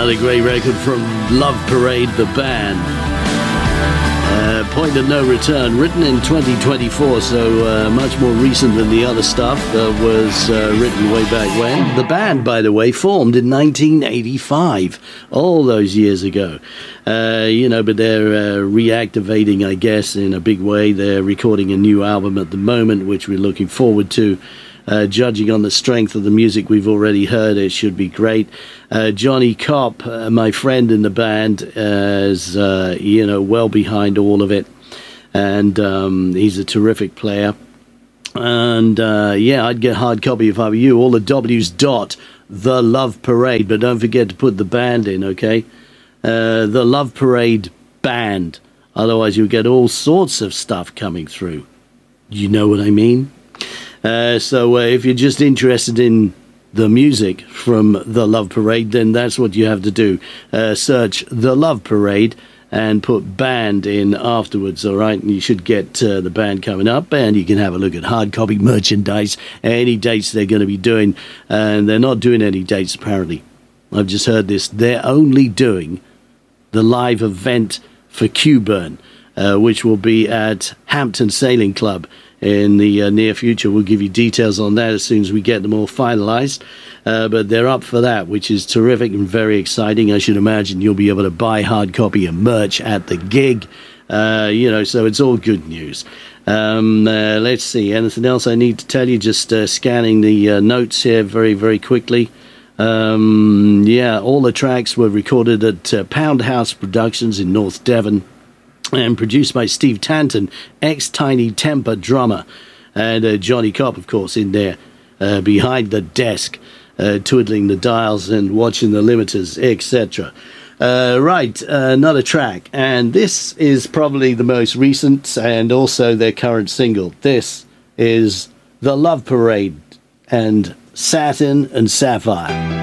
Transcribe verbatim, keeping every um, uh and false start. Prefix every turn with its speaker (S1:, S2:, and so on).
S1: Another great record from Love Parade, the band. Uh, Point of No Return, written in twenty twenty-four, so uh, much more recent than the other stuff that was uh, written way back when. The band, by the way, formed in nineteen eighty-five, all those years ago. Uh, you know, but they're uh, reactivating, I guess, in a big way. They're recording a new album at the moment, which we're looking forward to. Uh, judging on the strength of the music we've already heard, it should be great. Uh, Johnny Kopp, uh, my friend in the band, uh, is, uh, you know, well behind all of it. And um, he's a terrific player. And, uh, yeah, I'd get hard copy if I were you. All the W's dot The Love Parade. But don't forget to put the band in, okay? Uh, the Love Parade Band. Otherwise you'll get all sorts of stuff coming through. You know what I mean? Uh, so uh, if you're just interested in the music from The Love Parade, then that's what you have to do. Uh, search The Love Parade and put band in afterwards, all right? And you should get uh, the band coming up, and you can have a look at hard copy merchandise, any dates they're going to be doing. And they're not doing any dates, apparently. I've just heard this. They're only doing the live event for Q-Burn, uh, which will be at Hampton Sailing Club in the uh, near future. We'll give you details on that as soon as we get them all finalized. Uh, but they're up for that, which is terrific and very exciting. I should imagine you'll be able to buy hard copy and merch at the gig. Uh, you know, so it's all good news. Um, uh, let's see. Anything else I need to tell you? Just uh, scanning the uh, notes here very, very quickly. Um, yeah, all the tracks were recorded at uh, Pound House Productions in North Devon, and produced by Steve Tanton, ex-Tiny Temper drummer, and uh, Johnny Kopp, of course, in there uh, behind the desk, uh, twiddling the dials and watching the limiters, et cetera. Uh, right, uh, another track, and this is probably the most recent and also their current single. This is The Love Parade and Satin and Sapphire.